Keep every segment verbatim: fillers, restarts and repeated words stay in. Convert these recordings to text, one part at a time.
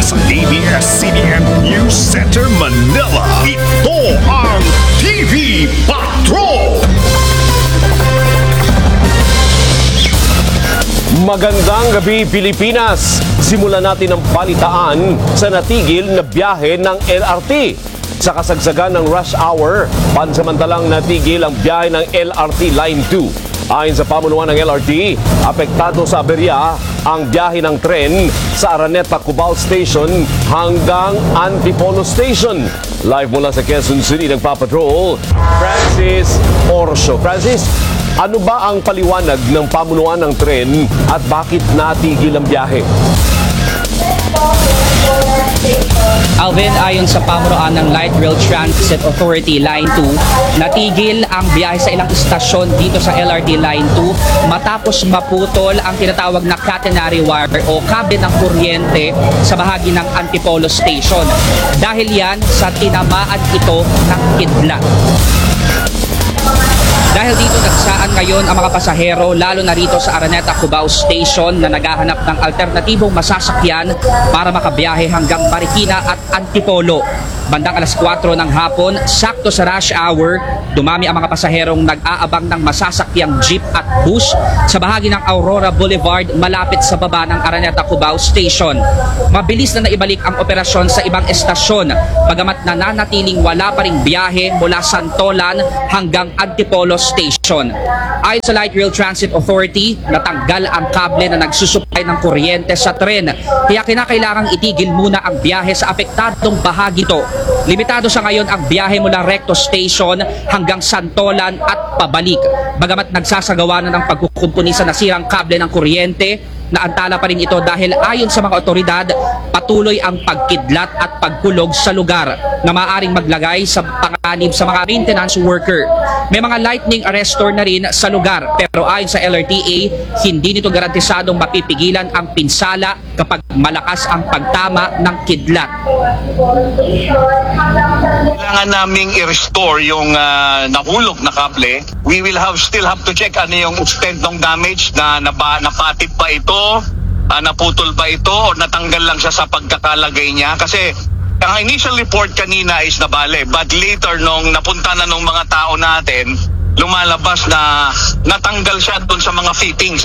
sa A B S C B N News Center Manila. Ito ang T V Patrol! Magandang gabi, Pilipinas! Simulan natin ang balitaan sa natigil na biyahe ng L R T. Sa kasagsagan ng rush hour, pansamantalang natigil ang biyahe ng L R T Line two. Ayon sa pamunuan ng L R T, apektado sa aberya ang biyahe ng tren sa Araneta Cubao Station hanggang Antipolo Station. Live mula sa Quezon City, nagpapatrol, Francis Orso. Francis, ano ba ang paliwanag ng pamunuan ng tren at bakit natigil ang biyahe? Alvin, ayon sa pamunuan ng Light Rail Transit Authority Line two, natigil ang biyahe sa ilang istasyon dito sa L R T Line two matapos maputol ang tinatawag na catenary wire o kable ng kuryente sa bahagi ng Antipolo Station. Dahil yan sa tinamaan ito ng kidlat. Dahil dito nagsaan ngayon ang mga pasahero lalo na rito sa Araneta Cubao Station na naghahanap ng alternatibong masasakyan para makabiyahe hanggang Marikina at Antipolo. Bandang alas kwatro ng hapon, sakto sa rush hour, dumami ang mga pasaherong nag-aabang ng masasakyang jeep at bus sa bahagi ng Aurora Boulevard malapit sa baba ng Araneta Cubao Station. Mabilis na naibalik ang operasyon sa ibang estasyon, bagamat nananatiling wala pa ring biyahe mula Santolan hanggang Antipolo Station. Ayon sa Light Rail Transit Authority, natanggal ang kable na nagsusupply ng kuryente sa tren, kaya kinakailangang itigil muna ang biyahe sa apektadong bahagi ito. Limitado sa ngayon ang biyahe mula Recto Station hanggang Santolan at pabalik. Bagamat nagsasagawa na ng pagkukumpuni sa nasirang kable ng kuryente, naantala pa rin ito dahil ayon sa mga otoridad, patuloy ang pagkidlat at pagkulog sa lugar na maaaring maglagay sa panganib sa mga maintenance worker. May mga lightning arrestor na rin sa lugar, pero ayon sa L R T A, hindi nito garantisadong mapipigilan ang pinsala kapag malakas ang pagtama ng kidlat. Kailangan naming i-restore yung uh, nahulog na kable. We will have still have to check ano yung extent ng damage, na naba, napatit pa ito, uh, naputol ba ito, o natanggal lang siya sa pagkakalagay niya. Kasi ang initial report kanina is nabale, but later nung napunta na ng mga tao natin, lumalabas na natanggal siya dun sa mga fittings.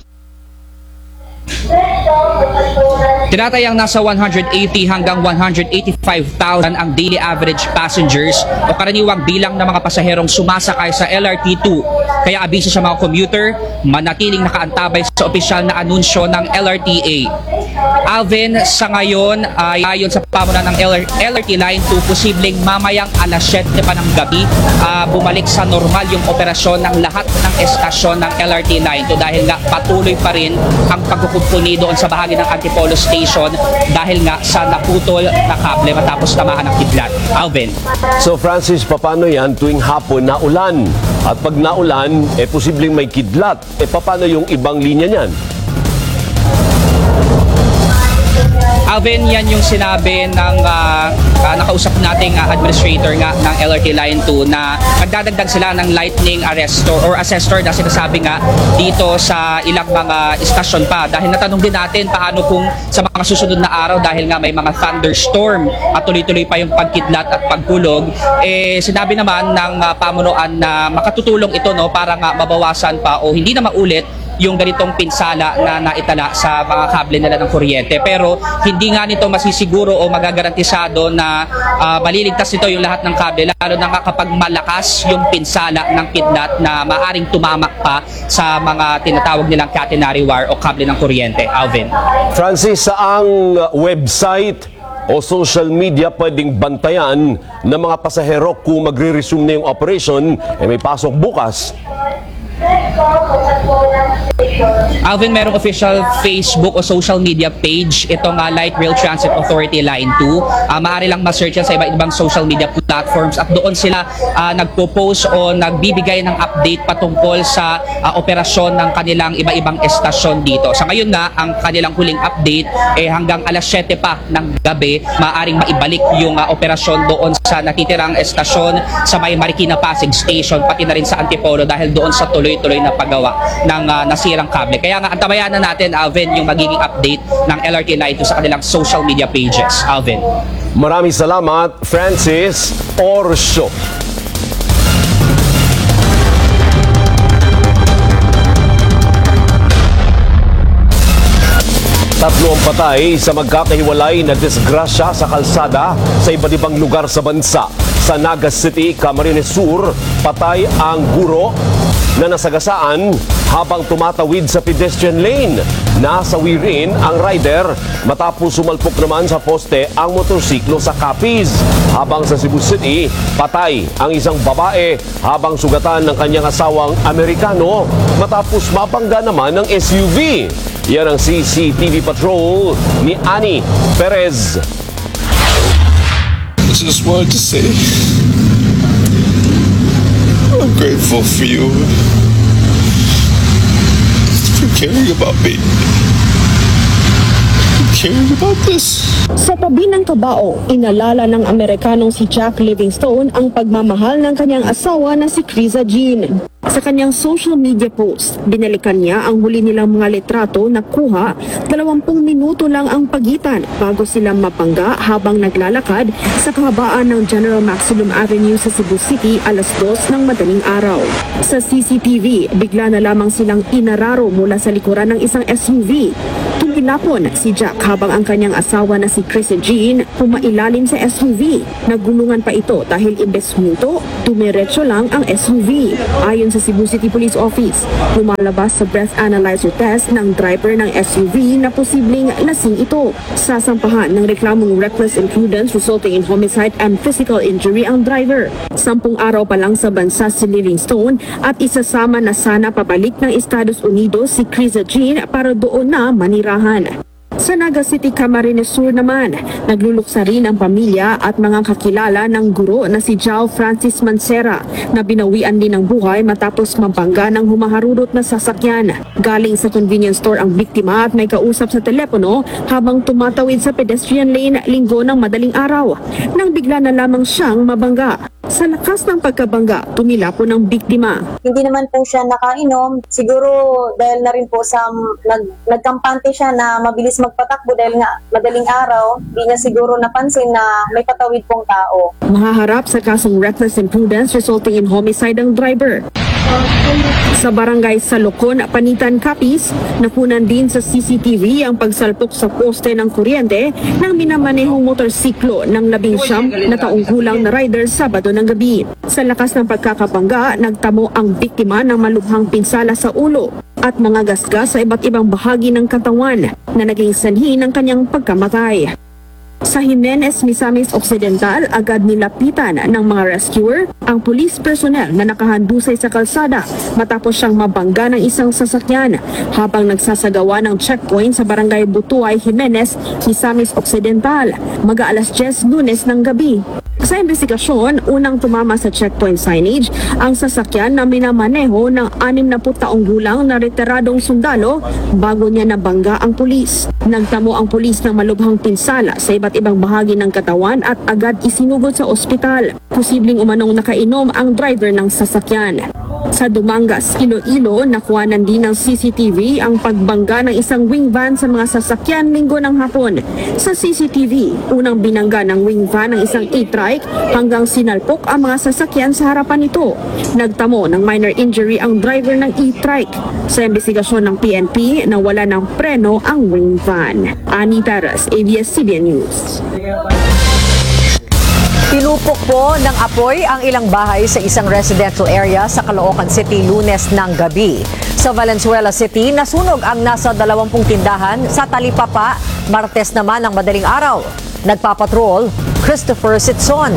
Tinatayang nasa one hundred eighty hanggang one hundred eighty-five thousand ang daily average passengers o karaniwang bilang ng mga pasaherong sumasakay sa L R T two. Kaya abiso sa mga commuter, manatiling nakaantabay sa opisyal na anunsyo ng L R T A. Alvin, sa ngayon, ay uh, ayon sa pamunuan ng L R T Line two, posibleng mamayang alas siyete pa ng gabi uh, bumalik sa normal yung operasyon ng lahat ng estasyon ng L R T Line two dahil nga patuloy pa rin ang pagkukumpuni doon sa bahagi ng Antipolo Station dahil nga sa naputol na kable matapos tamaan ng kidlat. Alvin. So Francis, paano yan tuwing hapon na ulan? At pag naulan, eh posibleng may kidlat. Eh paano yung ibang linya niyan? Alvin, yan yung sinabi ng uh, uh, nakausap nating uh, administrator nga ng L R T Line two na magdadagdag sila ng lightning arrestor or assessor na sinasabi nga dito sa ilang mga istasyon pa. Dahil natanong din natin paano kung sa mga susunod na araw dahil nga may mga thunderstorm at tuloy-tuloy pa yung pagkidlat at pagkulog, eh sinabi naman ng uh, pamunuan na makatutulong ito no para nga mabawasan pa o hindi na maulit yung ganitong pinsala na naitala sa mga kable nila ng kuryente. Pero hindi nga nito masisiguro o magagarantisado na uh, maliligtas nito yung lahat ng kable, lalo na nga kapag malakas yung pinsala ng kidlat na maaring tumamak pa sa mga tinatawag nilang catenary wire o kable ng kuryente. Alvin. Francis, saang website o social media pwedeng bantayan ng mga pasahero kung magre-resume na yung operation, eh may pasok bukas? Alvin, merong official Facebook o social media page itong uh, Light Rail Transit Authority Line two. Uh, maaari lang ma-search yan sa iba't ibang social media platforms at doon sila uh, nagpo-post o nagbibigay ng update patungkol sa uh, operasyon ng kanilang iba-ibang estasyon dito. Sa ngayon nga, ang kanilang huling update eh hanggang alas siyete pa ng gabi, maaaring maibalik yung uh, operasyon doon sa natitirang estasyon sa may Marikina Pasig Station, pati na rin sa Antipolo dahil doon sa tuloy tuloy-tuloy na paggawa ng uh, nasirang kable. Kaya nga, antabayan na natin, Alvin, yung magiging update ng L R T Line sa kanilang social media pages. Alvin. Maraming salamat, Francis Orsio. Tatlo ang patay sa magkakahiwalay na disgrasya sa kalsada sa iba't ibang lugar sa bansa. Sa Naga City, Camarines Sur, patay ang guro na nasagasaan habang tumatawid sa pedestrian lane. Nasawi rin ang rider matapos sumalpok naman sa poste ang motorsiklo sa Capiz. Habang sa Cebu City, patay ang isang babae habang sugatan ng kanyang asawang Amerikano matapos mabangga naman ng S U V. Yan ang C C T V Patrol ni Annie Perez. I just wanted to say I'm grateful for you for caring about me, caring about this. Sa tabi ng kabao, inalala ng Amerikanong si Jack Livingstone ang pagmamahal ng kanyang asawa na si Criza Jean. Sa kanyang social media post, binalikan niya ang huli nilang mga litrato na kuha, dalawampung minuto lang ang pagitan bago sila mapangga habang naglalakad sa kahabaan ng General Maximum Avenue sa Cebu City alas dos ng madaling araw. Sa C C T V, bigla na lamang silang inararo mula sa likuran ng isang S U V. Tumilapon si Jack habang ang kanyang asawa na si Chris Jean pumailalim sa S U V. Nagulungan pa ito dahil imbes huminto, dumiretso lang ang S U V. Ayon sa Cebu City Police Office, lumalabas sa breath analyzer test ng driver ng S U V na posibleng lasing ito. Sasampahan ng reklamong reckless imprudence resulting in homicide and physical injury ang driver. Sampung araw pa lang sa bansa si Livingstone at isasama na sana pabalik ng Estados Unidos si Criza Jean para doon na manirahan. Sa Naga City, Camarines Sur naman, nagluluksa rin ang pamilya at mga kakilala ng guro na si Jao Francis Mancera na binawian din ng buhay matapos mabangga ng humaharurot na sasakyan. Galing sa convenience store ang biktima at may kausap sa telepono habang tumatawid sa pedestrian lane linggo ng madaling araw nang bigla na lamang siyang mabangga. Sa lakas ng pagkabangga, tumila po ng biktima. Hindi naman po siya nakainom. Siguro dahil na rin po sa nag, nagkampante siya na mabilis magpatakbo dahil nga madaling araw, hindi niya siguro napansin na may patawid pong tao. Mahaharap sa kasong reckless imprudence resulting in homicide ang driver. Sa barangay Salocon, Panitan, Capiz, napunan din sa C C T V ang pagsalpok sa poste ng kuryente ng minamanehong motorsiklo ng labing siyam na taong gulang na rider Sabado ng gabi. Sa lakas ng pagkakabangga, nagtamo ang biktima ng malubhang pinsala sa ulo at mga gasgas sa iba't ibang bahagi ng katawan na naging sanhi ng kanyang pagkamatay. Sa Jimenez, Misamis Occidental, agad nilapitan ng mga rescuer ang police personnel na nakahandusay sa kalsada matapos siyang mabangga ng isang sasakyan habang nagsasagawa ng checkpoint sa barangay Butuay, Jimenez, Misamis Occidental, mag-aalas diyes Lunes ng gabi. Sa investigasyon, unang tumama sa checkpoint signage ang sasakyan na minamaneho ng anim na pung taong gulang na retiradong sundalo bago niya nabangga ang pulis. Nagtamo ang pulis ng malubhang pinsala sa iba't ibang bahagi ng katawan at agad isinugod sa ospital. Posibleng umanong nakainom ang driver ng sasakyan. Sa Dumangas, Iloilo, nakuhanan din ng C C T V ang pagbangga ng isang wing van sa mga sasakyan linggo ng hapon. Sa C C T V, unang binangga ng wing van ng isang e-trike hanggang sinalpok ang mga sasakyan sa harapan nito. Nagtamo ng minor injury ang driver ng e-trike. Sa investigasyon ng P N P, nawala ng preno ang wing van. Ani Taras, A B S C B N News. Tinupok po ng apoy ang ilang bahay sa isang residential area sa Caloocan City Lunes ng gabi. Sa Valenzuela City, nasunog ang nasa dalawampung tindahan. Sa Talipapa, Martes naman ng madaling araw. Nagpapatrol, Christopher Sitson.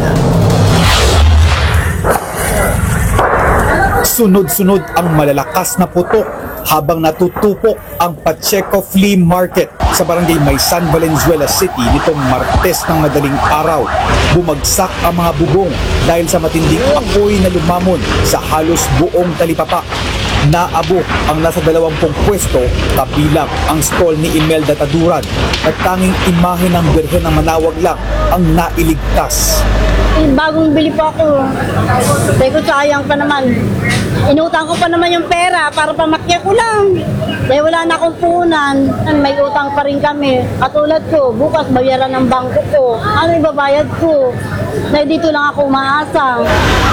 Sunod-sunod ang malalakas na putok habang natutupok ang Pacheco Flea Market sa barangay Maysan, Valenzuela City nitong Martes ng madaling araw. Bumagsak ang mga bubong dahil sa matinding apoy na lumamon sa halos buong Talipapa. Naabo ang nasa dalawampung pwesto kabilang ang stall ni Imelda Taduran at tanging imahe ng Birhen ng Manawag lang ang nailigtas. Bagong bili po ako. Sabi ko, sayang pa naman. Inutang ko pa naman yung pera para pamakya ko lang. Dahil wala na akong punan. May utang pa rin kami. Katulad ko, bukas bayaran ng bangko ko. Ano ibabayad ko? Dahil dito lang ako umaasa.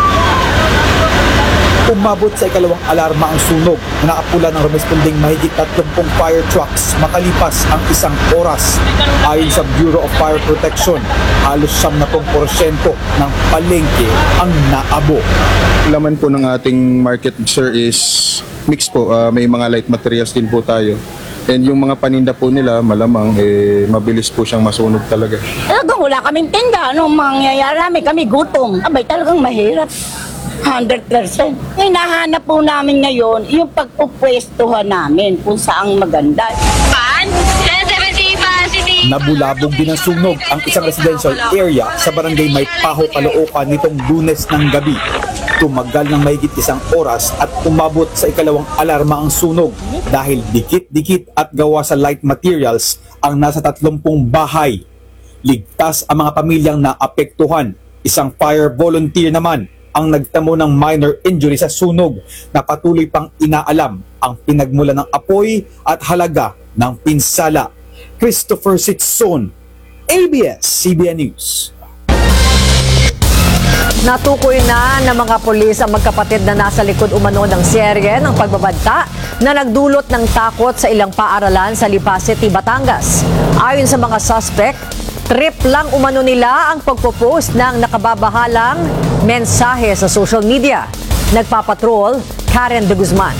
Umabot sa ikalawang alarma ang sunog na nakapula ng rumesponding mahigit tatlumpung fire trucks makalipas ang isang oras. Ayon sa Bureau of Fire Protection, halos siyam na porsyento ng palengke ang naabo. Laman po ng ating market, sir, is mixed po. Uh, may mga light materials din po tayo. And yung mga paninda po nila, malamang, eh, mabilis po siyang masunog talaga. Talagang wala kaming tinda. Anong mangyayari namin? Kami gutom. Abay, talagang mahirap. one hundred percent. Hinahanap po namin ngayon yung pagpupwestuhan namin kung saang maganda. Nabulabog din ang sunog ang isang residential area sa barangay May Paho, Caloocan nitong Lunes ng gabi. Tumagal ng mahigit isang oras at umabot sa ikalawang alarma ang sunog dahil dikit-dikit at gawa sa light materials ang nasa tatlumpung bahay. Ligtas ang mga pamilyang naapektuhan. Isang fire volunteer naman ang nagtamo ng minor injury sa sunog na patuloy pang inaalam ang pinagmula ng apoy at halaga ng pinsala. Christopher Sitson, A B S C B N News. Natukoy na ng mga pulis ang magkapatid na nasa likod umano ng serye ng pagbabanta na nagdulot ng takot sa ilang paaralan sa Lipa City, Batangas. Ayon sa mga suspect, trip lang umano nila ang pagpo-post ng nakababahalang mensahe sa social media. Nagpapatrol, Karen de Guzman.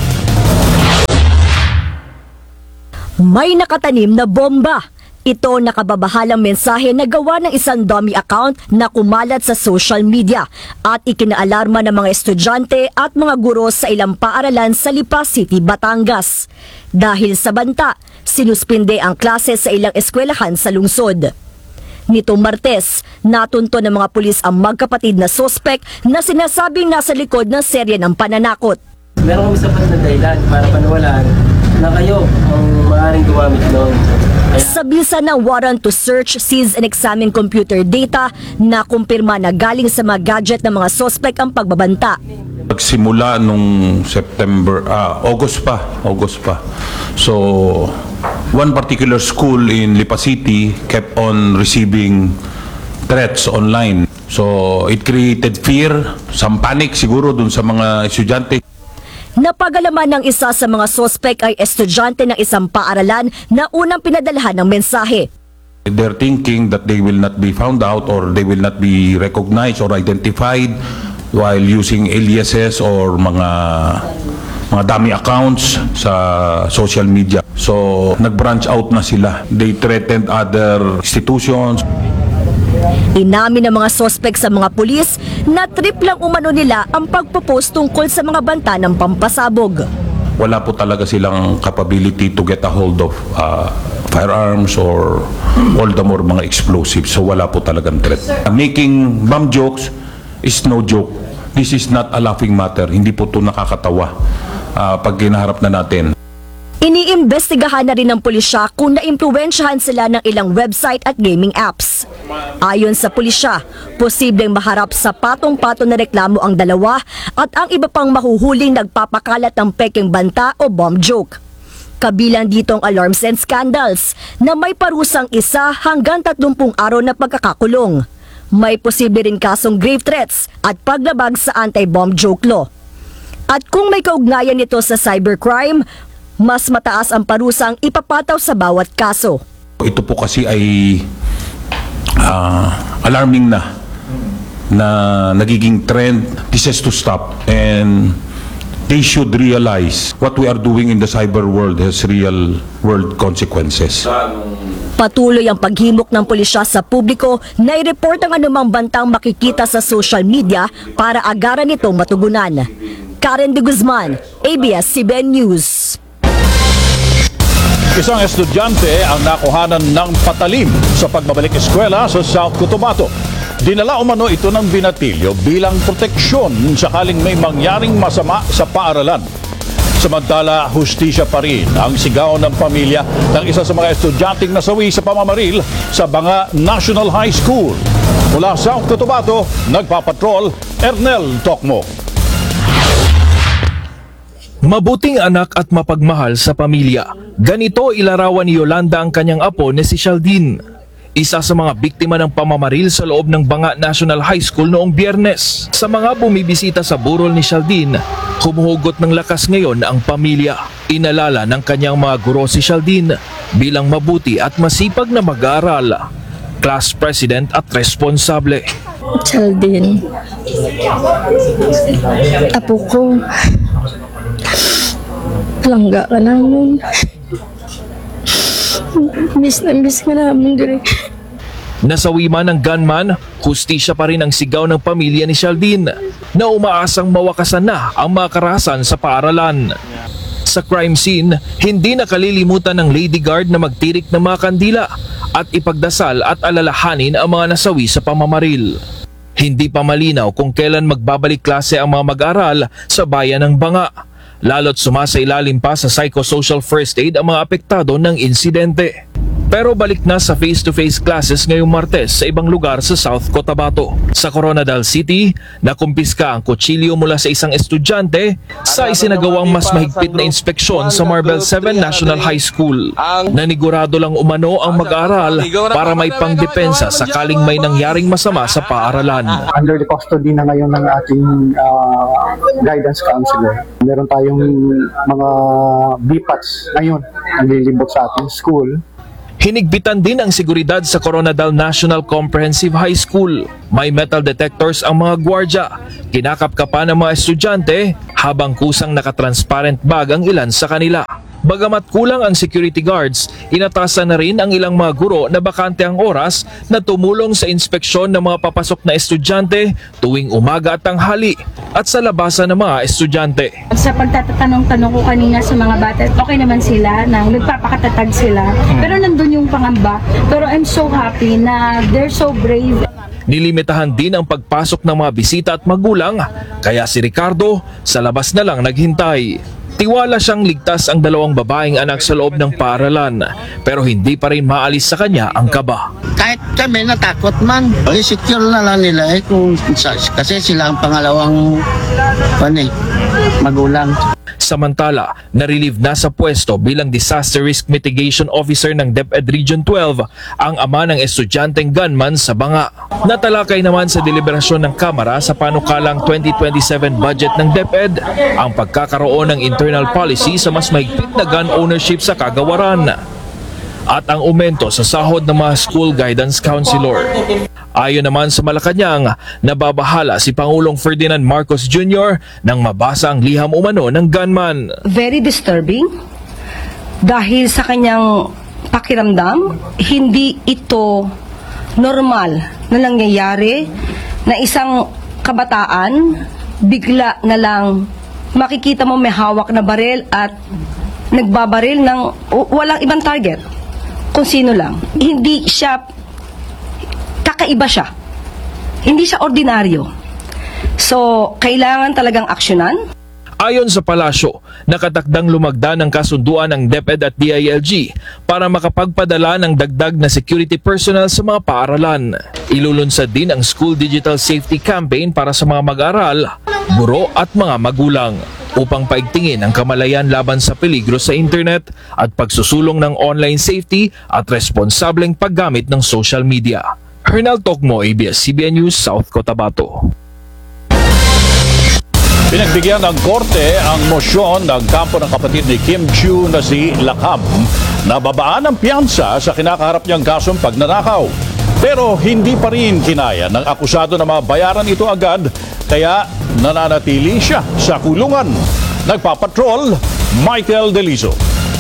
May nakatanim na bomba. Ito nakababahalang mensahe na gawa ng isang dummy account na kumalat sa social media at ikinaalarma ng mga estudyante at mga guro sa ilang paaralan sa Lipa City, Batangas. Dahil sa banta, sinuspinde ang klase sa ilang eskwelahan sa lungsod. Nitong Martes, natunto ng mga pulis ang magkapatid na sospek na sinasabing nasa likod ng serye ng pananakot. Meron kami sapat na dahilan para panawalaan na kayo ang maaaring gumamit noon. Sa bisa ng warrant to search, seize and examine computer data na kumpirma na galing sa mga gadget ng mga sospek ang pagbabanta. Nagsimula nung September, ah, August pa, August pa. So, one particular school in Lipa City kept on receiving threats online. So, it created fear, some panic siguro dun sa mga estudyante. Napagalaman ng isa sa mga sospek ay estudyante ng isang paaralan na unang pinadalhan ng mensahe. They're thinking that they will not be found out or they will not be recognized or identified while using aliases or mga mga dummy accounts sa social media. So, nag-branch out na sila. They threatened other institutions. Inamin ng mga sospek sa mga pulis na trip lang umano nila ang pagpo-post tungkol sa mga banta ng pampasabog. Wala po talaga silang capability to get a hold of uh, firearms or all the more mga explosives. So wala po talagang threat. Making bomb jokes is no joke. This is not a laughing matter. Hindi po ito nakakatawa uh, pag ginaharap na natin. Iniimbestigahan na rin ng pulisya kung naimpluwensyahan sila ng ilang website at gaming apps. Ayon sa pulisya, posibleng maharap sa patong-patong na reklamo ang dalawa at ang iba pang mahuhuling nagpapakalat ng peking banta o bomb joke. Kabilang dito ang alarms and scandals na may parusang isa hanggang tatlumpung araw na pagkakakulong. May posible rin kasong grave threats at paglabag sa anti-bomb joke law. At kung may kaugnayan nito sa cybercrime, mas mataas ang parusang ipapataw sa bawat kaso. Ito po kasi ay uh, alarming na na nagiging trend. This has to stop and they should realize what we are doing in the cyber world has real world consequences. Patuloy ang paghimok ng pulisya sa publiko na i-report ang anumang bantang makikita sa social media para agaran itong matugunan. Karen de Guzman, A B S C B N News. Isang estudyante ang nakuhanan ng patalim sa pagbabalik eskwela sa South Cotabato. Dinala umano ito ng binatilyo bilang proteksyon sakaling may mangyaring masama sa paaralan. Samantala, hustisya pa rin ang sigaw ng pamilya ng isa sa mga estudyanteng nasawi sa pamamaril sa Banga National High School. Mula South Cotabato, nagpapatrol, Ernel Tokmo. Mabuting anak at mapagmahal sa pamilya. Ganito ilarawan ni Yolanda ang kanyang apo na si Sheldine. Isa sa mga biktima ng pamamaril sa loob ng Banga National High School noong Biyernes. Sa mga bumibisita sa burol ni Sheldine, humuhugot ng lakas ngayon ang pamilya. Inalala ng kanyang mga guro si Sheldine bilang mabuti at masipag na mag-aaral, class president at responsable. Sheldine, apo ko, palangga ka namin. Miss na miss ka namin dire. Nasawi man ng gunman, hustisya pa rin ang sigaw ng pamilya ni Sheldine na umaasang mawakasan na ang mga karahasan sa paaralan. Sa crime scene, hindi nakalilimutan ng Lady Guard na magtirik ng mga kandila at ipagdasal at alalahanin ang mga nasawi sa pamamaril. Hindi pa malinaw kung kailan magbabalik klase ang mga mag-aaral sa bayan ng Banga, lalo't sumasailalim pa sa psychosocial first aid ang mga apektado ng insidente. Pero balik na sa face-to-face classes ngayong Martes sa ibang lugar sa South Cotabato. Sa Coronadal City, nakumpiska ang kutsilyo mula sa isang estudyante sa isinagawang mas mahigpit na inspeksyon sa Marbel seven National High School. Nanigurado lang umano ang mag-aaral para may pangdepensa sakaling may nangyaring masama sa paaralan. Under the custody na ngayon ng ating uh, guidance counselor. Meron tayong mga B P A Ts ngayon ang lilibot sa ating school. Hinigpitan din ang seguridad sa Coronadal National Comprehensive High School. May metal detectors ang mga gwardya. Kinakapkapan ng mga estudyante habang kusang nakatransparent bag ang ilan sa kanila. Bagamat kulang ang security guards, inatasan na rin ang ilang mga guro na bakante ang oras na tumulong sa inspeksyon ng mga papasok na estudyante tuwing umaga at tanghali at sa labasan ng mga estudyante. Sa pagtatanong-tanong ko kanina sa mga bata, okay naman sila, na nagpapakatatag sila, pero nandun yung pangamba. Pero I'm so happy na they're so brave. Nilimitahan din ang pagpasok ng mga bisita at magulang, kaya si Ricardo sa labas na lang naghintay. Tiwala siyang ligtas ang dalawang babaeng anak sa loob ng paaralan, pero hindi pa rin maalis sa kanya ang kaba. Kahit kami natakot man, eh, secure na lang nila eh, kung, kasi sila ang pangalawang pan, eh, magulang. Samantala, na-relieve na sa pwesto bilang Disaster Risk Mitigation Officer ng DepEd Region twelve ang ama ng estudyanteng gunman sa Banga. Natalakay naman sa deliberasyon ng Kamara sa panukalang twenty twenty-seven budget ng DepEd ang pagkakaroon ng internal policy sa mas mahigpit na gun ownership sa kagawaran at ang aumento sa sahod ng mga school guidance counselor. Ayon naman sa Malacanang, nababahala si Pangulong Ferdinand Marcos Junior nang mabasa ang liham umano ng gunman. Very disturbing dahil sa kanyang pakiramdam, hindi ito normal na nangyayari na isang kabataan bigla na lang makikita mo may hawak na baril at nagbabaril ng walang ibang target. Kung sino lang. Hindi siya, kakaiba siya. Hindi siya ordinaryo. So, kailangan talagang aksyonan. Ayon sa palasyo, nakatakdang lumagda ng kasunduan ng DepEd at D I L G para makapagpadala ng dagdag na security personnel sa mga paaralan. Ilulunsad din ang School Digital Safety Campaign para sa mga mag-aaral, guro at mga magulang upang paigtingin ang kamalayan laban sa peligro sa internet at pagsusulong ng online safety at responsableng paggamit ng social media. Hernal Tokmo, A B S C B N News, South Cotabato. Pinagbigyan ng korte ang mosyon ng kampo ng kapatid ni Kim Chiu na si Lakam na babaan ang piyansa sa kinakaharap niyang kasong pagnanakaw. Pero hindi pa rin kinaya ng akusado na mabayaran ito agad, kaya nananatili siya sa kulungan. Nagpapatrol, Michael Delizo.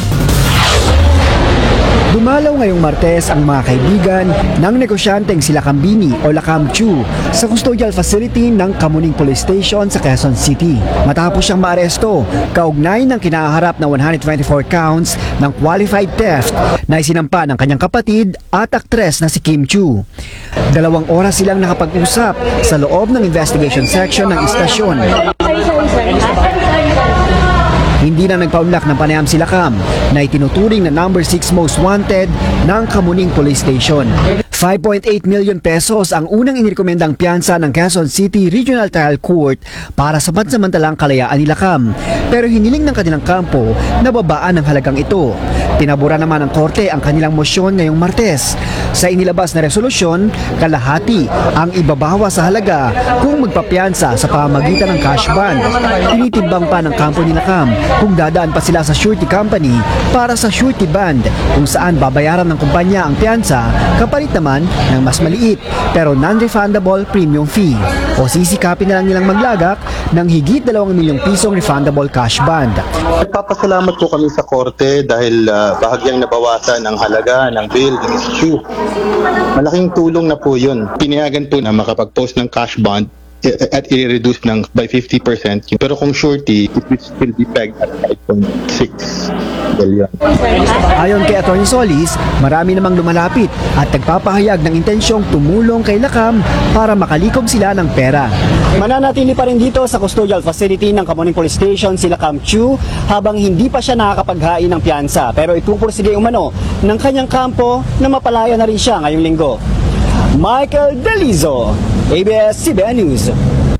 Dumalaw ngayong Martes ang mga kaibigan ng negosyanteng sila Kambini o Lakam Chiu sa custodial facility ng Kamuning Police Station sa Quezon City. Matapos siyang maaresto, kaugnay ng kinaharap na one hundred twenty-four counts ng qualified theft na isinampa ng kanyang kapatid at aktres na si Kim Chiu. Dalawang oras silang nakapag-usap sa loob ng investigation section ng istasyon. Hindi na nagpaunlak ng panayam si Lacam na itinuturing na number six most wanted ng Kamuning Police Station. five point eight million pesos ang unang inirekomendang piyansa ng Quezon City Regional Trial Court para sa pansamantalang kalayaan ni Lacam. Pero hiniling ng kanilang kampo na babaan ang halagang ito. Pinabura naman ng korte ang kanilang mosyon ngayong Martes. Sa inilabas na resolusyon, kalahati ang ibabawa sa halaga kung magpapiyansa sa pamamagitan ng cash bond. Tinitimbang pa ng kampo ni Lacam kung dadaan pa sila sa surety company para sa surety bond kung saan babayaran ng kumpanya ang piyansa kapalit naman ng mas maliit pero non-refundable premium fee o sisikapin na lang nilang maglagak ng higit dalawang milyong pisong refundable cash bond. Nagpapasalamat po kami sa korte dahil uh, bahagyang nabawasan ang halaga ng bail ng issue. Malaking tulong na po yun. Pinayagan po na makapag-post ng cash bond at i-reduce ng by fifty percent. Pero kung surety, it will still be pegged at five point six billion. Ayon kay Atty. Solis, marami namang lumalapit at nagpapahayag ng intensyong tumulong kay Lacam para makalikom sila ng pera. Mananatili pa rin dito sa custodial facility ng Kamuning Police Station si Lacam Chu habang hindi pa siya nakakapaghain ng piyansa, pero itupursige umano ng kanyang kampo na mapalaya na rin siya ngayong linggo. Michael Delizo, A B S C B N News.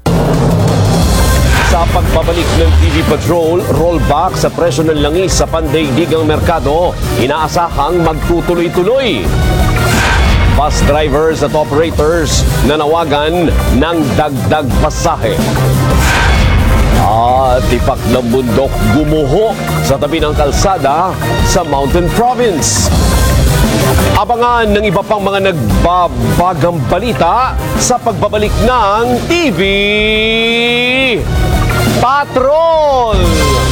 Sa pagbabalik ng T V Patrol, rollback sa presyo ng langis sa pandaigdigang merkado, inaasahang magtutuloy-tuloy. Bus drivers at operators nanawagan ng dagdag pasahe. At tipak ng bundok gumuho sa tabi ng kalsada sa Mountain Province. Abangan ng iba pang mga nagbabagang balita sa pagbabalik ng T V Patrol!